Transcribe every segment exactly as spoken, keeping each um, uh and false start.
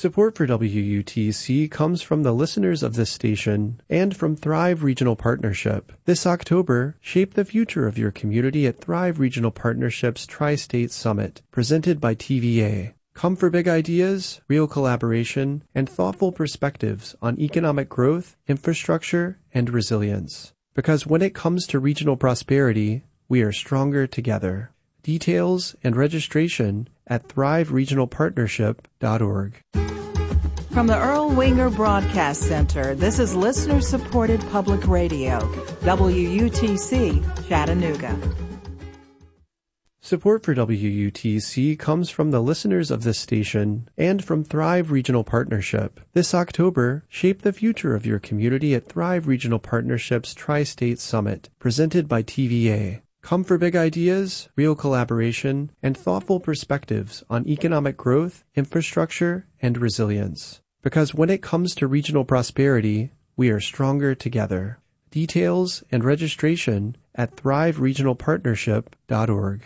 Support for W U T C comes from the listeners of this station and from Thrive Regional Partnership. This October, shape the future of your community at Thrive Regional Partnership's Tri-State Summit, presented by T V A. Come for big ideas, real collaboration, and thoughtful perspectives on economic growth, infrastructure, and resilience. Because when it comes to regional prosperity, we are stronger together. Details and registration at thrive regional partnership dot org. From the Earl Winger Broadcast Center, this is listener-supported public radio, W U T C, Chattanooga. Support for W U T C comes from the listeners of this station and from Thrive Regional Partnership. This October, shape the future of your community at Thrive Regional Partnership's Tri-State Summit, presented by T V A. Come for big ideas, real collaboration, and thoughtful perspectives on economic growth, infrastructure, and resilience. Because when it comes to regional prosperity, we are stronger together. Details and registration at thrive regional partnership dot org.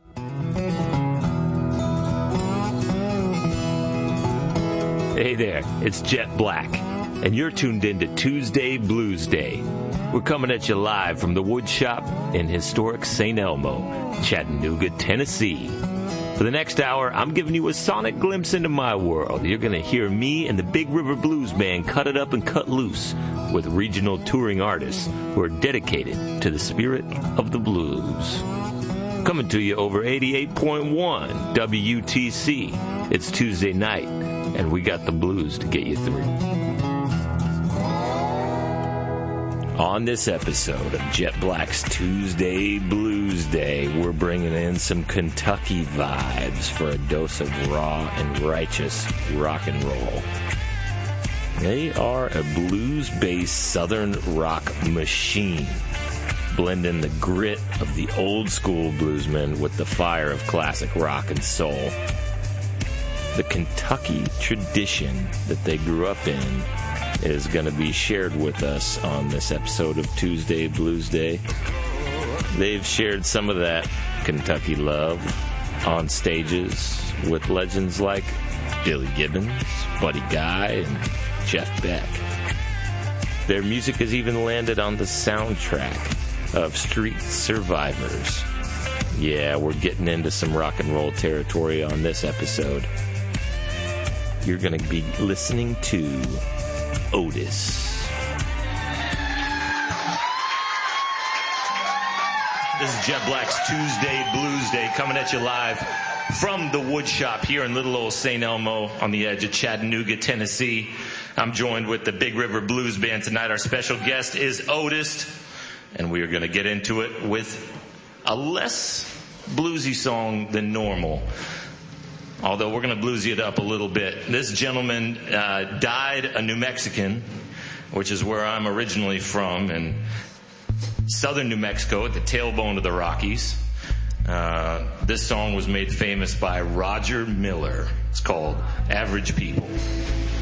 Hey there, it's Jet Black, and you're tuned in to Tuesday Blues Day. We're coming at you live from the Wood Shop in historic Saint Elmo, Chattanooga, Tennessee. For the next hour, I'm giving you a sonic glimpse into my world. You're going to hear me and the Big River Blues Band cut it up and cut loose with regional touring artists who are dedicated to the spirit of the blues. Coming to you over eighty-eight point one W U T C. It's Tuesday night, and we got the blues to get you through. On this episode of Jet Black's Tuesday Blues Day, we're bringing in some Kentucky vibes for a dose of raw and righteous rock and roll. They are a blues-based southern rock machine, blending the grit of the old-school bluesmen with the fire of classic rock and soul. The Kentucky tradition that they grew up in is going to be shared with us on this episode of Tuesday Blues Day. They've shared some of that Kentucky love on stages with legends like Billy Gibbons, Buddy Guy, and Jeff Beck. Their music has even landed on the soundtrack of Street Survivors. Yeah, we're getting into some rock and roll territory on this episode. You're going to be listening to Otis. This is Jet Black's Tuesday Blues Day, coming at you live from the Wood Shop here in little old Saint Elmo on the edge of Chattanooga, Tennessee. I'm joined with the Big River Blues Band tonight. Our special guest is Otis, and we are going to get into it with a less bluesy song than normal. Although we're going to bluesy it up a little bit. This gentleman uh, died a New Mexican, which is where I'm originally from, in southern New Mexico at the tailbone of the Rockies. Uh, this song was made famous by Roger Miller. It's called Average People.